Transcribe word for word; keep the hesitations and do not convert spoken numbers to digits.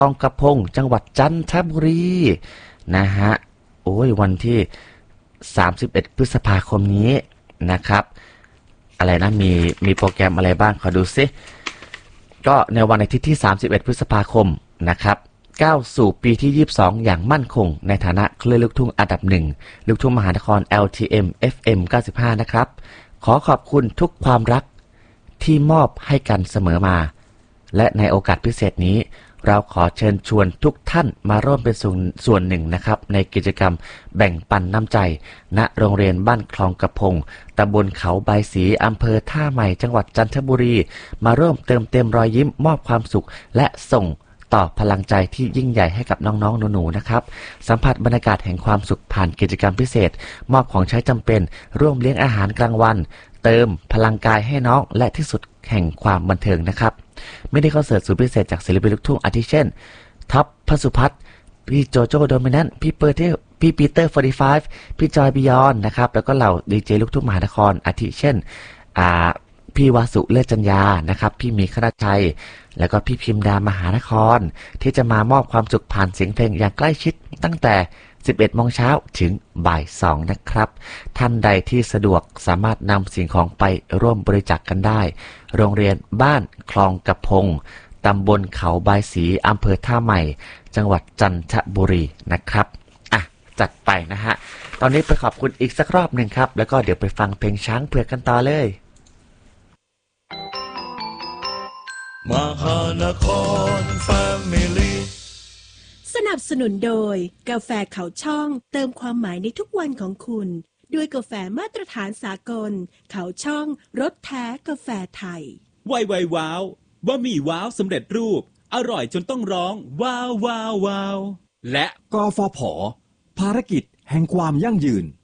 คลองกระพงจังหวัดจันทบุรีนะฮะโอ้ยวันที่สามสิบเอ็ดพฤษภาคมนี้นะครับอะไรนะมีมีโปรแกรมอะไรบ้างขอดูซิก็ในวันอาทิตย์ที่สามสิบเอ็ดพฤษภาคมนะครับก้าวสู่ปีที่ยี่สิบสองอย่างมั่นคงในฐานะคลื่นลูกทุ่งอันดับหนึ่งลูกทุ่งมหานคร แอล ที เอ็ม เอฟ เอ็ม เก้าสิบห้านะครับขอขอบคุณทุกความรักที่มอบให้กันเสมอมาและในโอกาสพิเศษนี้เราขอเชิญชวนทุกท่านมาร่วมเป็นส่วนส่วนหนึ่งนะครับในกิจกรรมแบ่งปันน้ำใจณโรงเรียนบ้านคลองกระพงตำบลเขาใบายศรีอำเภอท่าใหม่จังหวัดจันทบุรีมาร่วมเติมเต็มรอยยิ้มมอบความสุขและส่งต่อพลังใจที่ยิ่งใหญ่ให้กับน้องๆหนูๆนะครับสัมผัสบรรยากาศแห่งความสุขผ่านกิจกรรมพิเศษมอบของใช้จำเป็นร่วมเลี้ยงอาหารกลางวันเติมพลังกายให้น้องและที่สุดแห่งความบันเทิงนะครับไม่ได้คอนเสิร์ตสุดพิเศษจากศิลปินลูกทุ่งอาทิเช่นท็อปพสุพัฒน์พี่โจโจ้โดมิแนนต์พี่เปอร์เทลพี่ปีเตอร์ฟอร์ตี้ไฟว์พี่จอยบิยอนนะครับแล้วก็เหล่าดีเจลูกทุ่งมหานครอาทิเช่นอ่าพี่วาสุเลิศจัญญานะครับพี่มีคณชัยแล้วก็พี่พิมดามหานครที่จะมามอบความสุขผ่านเสียงเพลงอย่างใกล้ชิดตั้งแต่สิบเอ็ดโมงเช้าถึงบ่ายสองนะครับท่านใดที่สะดวกสามารถนำสิ่งของไปร่วมบริจาค ก, กันได้โรงเรียนบ้านคลองกระพงตำบลเขาบายศรีอำเภอท่าใหม่จังหวัดจันทบุรีนะครับอ่ะจัดไปนะฮะตอนนี้ไปขอบคุณอีกสักรอบหนึ่งครับแล้วก็เดี๋ยวไปฟังเพลงช้างเผือกกันต่อเลยมหานครแฟมิลี่สนับสนุนโดยกาแฟเขาช่องเติมความหมายในทุกวันของคุณด้วยกาแฟมาตรฐานสากลเขาช่องรสแท้กาแฟไทยไวไวว้าวบะหมี่ว้าวสำเร็จรูปอร่อยจนต้องร้องว้าวว้าวว้าวและกฟผ.ภารกิจแห่งความยั่งยืน